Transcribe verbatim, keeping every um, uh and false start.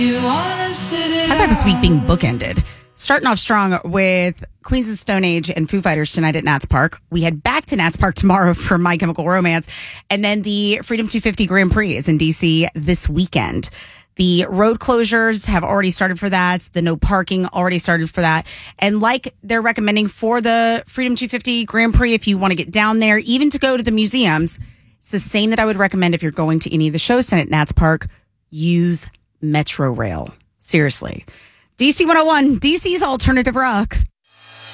Talk about this week being bookended. Starting off strong with Queens of the Stone Age and Foo Fighters tonight at Nats Park. We head back to Nats Park tomorrow for My Chemical Romance. And then the Freedom two fifty Grand Prix is in D C this weekend. The road closures have already started for that. The no parking already started for that. And like they're recommending for the Freedom two fifty Grand Prix, if you want to get down there, even to go to the museums, it's the same that I would recommend if you're going to any of the shows tonight at Nats Park. Use Metro Rail. Seriously. D C one oh one, D C's Alternative Rock.